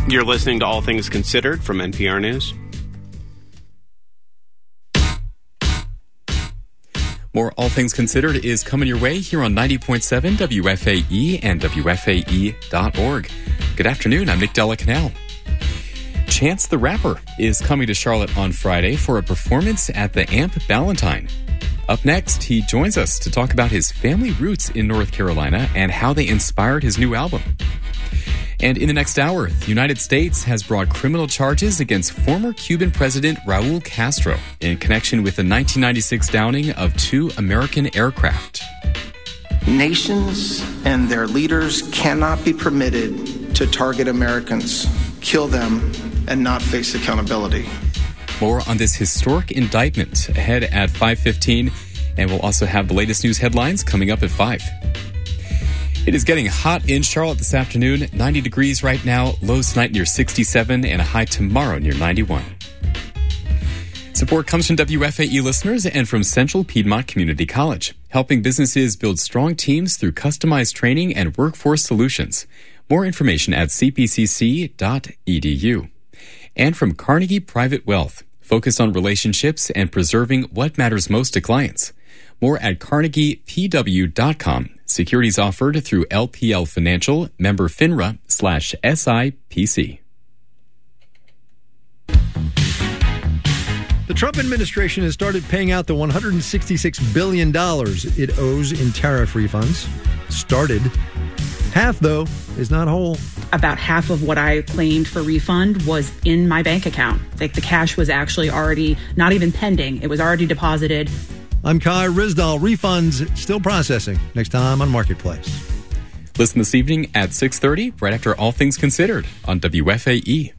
You're listening to All Things Considered from NPR News. More All Things Considered is coming your way here on 90.7 WFAE and WFAE.org. Good afternoon, I'm Nick Della Canal. Chance the Rapper is coming to Charlotte on Friday for a performance at the Amp Ballantine. Up next, he joins us to talk about his family roots in North Carolina and how they inspired his new album. And in the next hour, the United States has brought criminal charges against former Cuban President Raul Castro in connection with the 1996 downing of 2 American aircraft. Nations and their leaders cannot be permitted to target Americans, kill them, and not face accountability. More on this historic indictment ahead at 5:15, and we'll also have the latest news headlines coming up at 5. It is getting hot in Charlotte this afternoon. 90 degrees right now, lows tonight near 67, and a high tomorrow near 91. Support comes from WFAE listeners and from Central Piedmont Community College, helping businesses build strong teams through customized training and workforce solutions. More information at cpcc.edu. And from Carnegie Private Wealth, focused on relationships and preserving what matters most to clients. More at carnegiepw.com. Securities offered through LPL Financial, member FINRA/SIPC. The Trump administration has started paying out the $166 billion it owes in tariff refunds. Started. Half, though, is not whole. About half of what I claimed for refund was in my bank account. Like the cash was actually already not even pending. It was already deposited. I'm Kai Rizdal. Refunds still processing. Next time on Marketplace. Listen this evening at 6:30, right after All Things Considered on WFAE.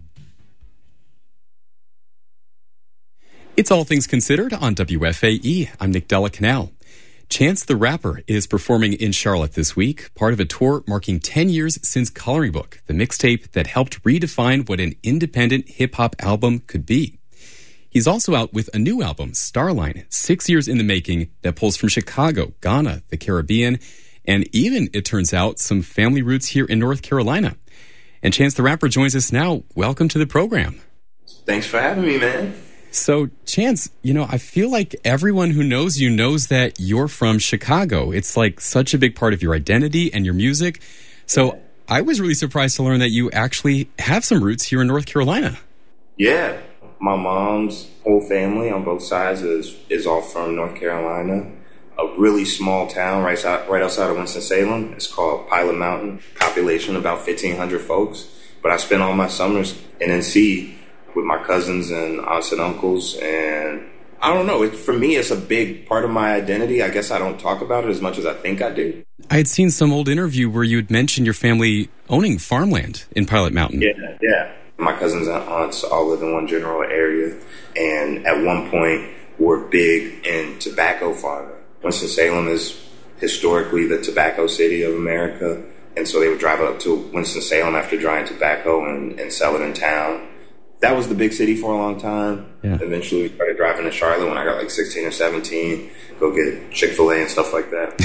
It's All Things Considered on WFAE. I'm Nick Della Canal. Chance the Rapper is performing in Charlotte this week, part of a tour marking 10 years since Coloring Book, the mixtape that helped redefine what an independent hip-hop album could be. He's also out with a new album, Starline, 6 years in the making, that pulls from Chicago, Ghana, the Caribbean, and even, it turns out, some family roots here in North Carolina. And Chance the Rapper joins us now. Welcome to the program. Thanks for having me, man. So, Chance, I feel like everyone who knows you knows that you're from Chicago. It's like such a big part of your identity and your music. So, I was really surprised to learn that you actually have some roots here in North Carolina. Yeah. My mom's whole family on both sides is all from North Carolina. A really small town right outside of Winston-Salem. It's called Pilot Mountain. Population about 1,500 folks. But I spent all my summers in NC with my cousins and aunts and uncles. And I don't know. For me, it's a big part of my identity. I guess I don't talk about it as much as I think I do. I had seen some old interview where you had mentioned your family owning farmland in Pilot Mountain. Yeah. My cousins and aunts all live in one general area, and at one point were big in tobacco farming. Winston-Salem is historically the tobacco city of America, and so they would drive up to Winston-Salem after drying tobacco and sell it in town. That was the big city for a long time. Yeah. Eventually we started driving to Charlotte when I got like 16 or 17, go get Chick-fil-A and stuff like that.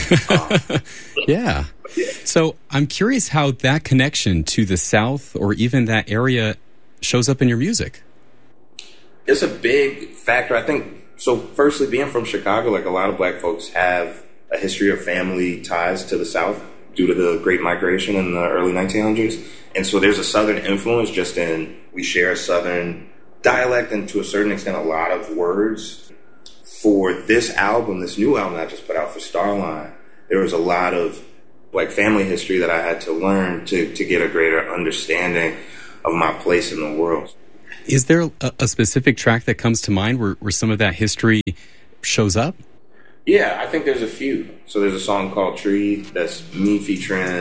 Yeah. So I'm curious how that connection to the South or even that area shows up in your music. It's a big factor, I think. So firstly, being from Chicago, like a lot of black folks have a history of family ties to the South due to the Great Migration in the early 1900s. And so there's a Southern influence just in, we share a Southern dialect and to a certain extent a lot of words. For this album, this new album I just put out for Starline, there was a lot of like family history that I had to learn to get a greater understanding of my place in the world. Is there a specific track that comes to mind where some of that history shows up? Yeah, I think there's a few. So there's a song called Tree that's me featuring